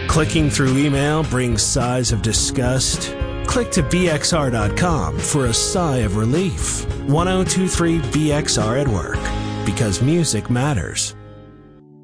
Clicking through email brings sighs of disgust? Click to BXR.com for a sigh of relief. 1023 BXR at work, because music matters.